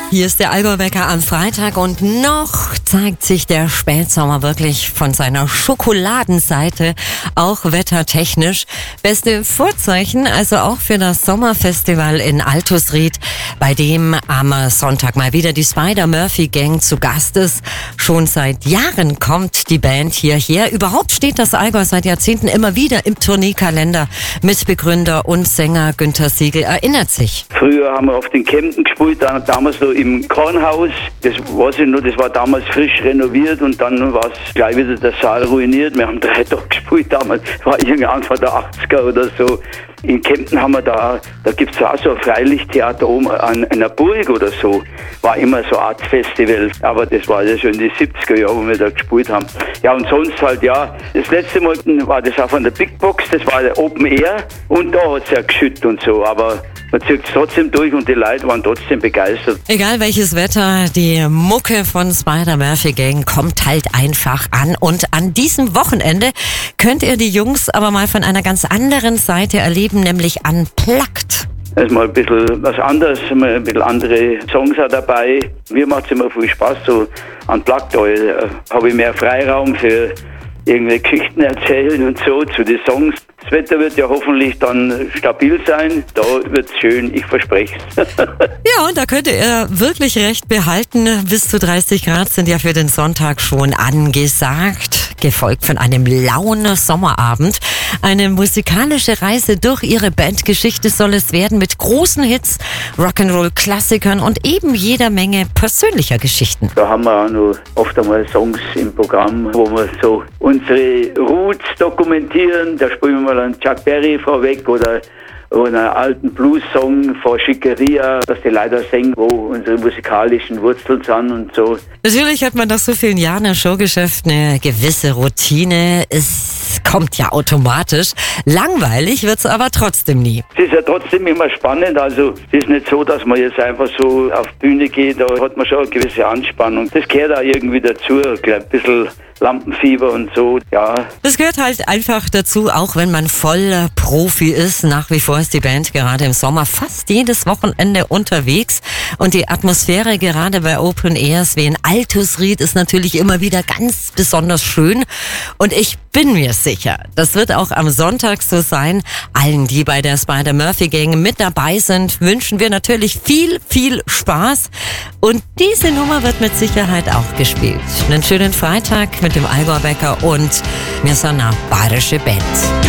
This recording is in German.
Hier ist der Allgäu-Wecker am Freitag und noch zeigt sich der Spätsommer wirklich von seiner Schokoladenseite, auch wettertechnisch. Beste Vorzeichen also auch für das Sommerfestival in Altusried, bei dem am Sonntag mal wieder die Spider-Murphy-Gang zu Gast ist. Schon seit Jahren kommt die Band hierher. Überhaupt steht das Allgäu seit Jahrzehnten immer wieder im Tourneekalender. Mitbegründer und Sänger Günther Siegel erinnert sich. Früher haben wir auf den Kempten gespielt, damals so im Kornhaus. Das weiß ich noch, das war damals frisch renoviert und dann war es gleich wieder der Saal ruiniert. Wir haben 3 Tage gespielt damals, war irgendwie Anfang der 80er oder so. In Kempten haben wir da gibt es auch so ein Freilichttheater oben an einer Burg oder so. War immer so eine Art Festival, aber das war ja schon in die 70er Jahre, wo wir da gespielt haben. Ja, und sonst halt, ja, das letzte Mal war das auch von der Big Box, das war der Open Air und da hat es ja geschüttet und so, aber man zieht es trotzdem durch und die Leute waren trotzdem begeistert. Egal welches Wetter, die Mucke von Spider-Murphy-Gang kommt halt einfach an. Und an diesem Wochenende könnt ihr die Jungs aber mal von einer ganz anderen Seite erleben, nämlich unplugged. Da ist mal ein bisschen was anderes, mal ein bisschen andere Songs auch dabei. Mir macht es immer viel Spaß, so unplugged. Da habe ich mehr Freiraum für irgendwelche Geschichten erzählen und so zu den Songs. Das Wetter wird ja hoffentlich dann stabil sein. Da wird's schön, ich verspreche es. Ja, und da könnt ihr wirklich recht behalten. Bis zu 30 Grad sind ja für den Sonntag schon angesagt. Gefolgt von einem lauen Sommerabend. Eine musikalische Reise durch ihre Bandgeschichte soll es werden mit großen Hits, Rock'n'Roll-Klassikern und eben jeder Menge persönlicher Geschichten. Da haben wir auch noch oft einmal Songs im Programm, wo wir so unsere Roots dokumentieren. Da spielen wir mal einen Chuck Berry vorweg oder einen alten Blues-Song von Schickeria, dass die Leute singen, wo unsere musikalischen Wurzeln sind und so. Natürlich hat man nach so vielen Jahren im Showgeschäft eine gewisse Routine. Es kommt ja automatisch. Langweilig wird's aber trotzdem nie. Es ist ja trotzdem immer spannend. Also es ist nicht so, dass man jetzt einfach so auf die Bühne geht. Da hat man schon eine gewisse Anspannung. Das gehört auch irgendwie dazu. Ein bisschen Lampenfieber und so, ja. Das gehört halt einfach dazu, auch wenn man voll Profi ist. Nach wie vor ist die Band gerade im Sommer fast jedes Wochenende unterwegs. Und die Atmosphäre gerade bei Open Airs wie in Altusried ist natürlich immer wieder ganz besonders schön. Und ich bin mir sicher, das wird auch am Sonntag so sein. Allen, die bei der Spider-Murphy-Gang mit dabei sind, wünschen wir natürlich viel, viel Spaß. Und diese Nummer wird mit Sicherheit auch gespielt. Einen schönen Freitag mit dem Allgäu-Wecker und wir sind eine bayerische Band.